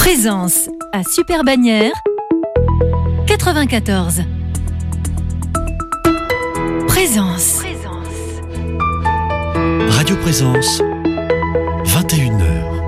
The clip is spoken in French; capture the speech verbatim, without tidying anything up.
Présence à Super Bagnères quatre-vingt-quatorze. Présence. Radio Présence, vingt et une heures.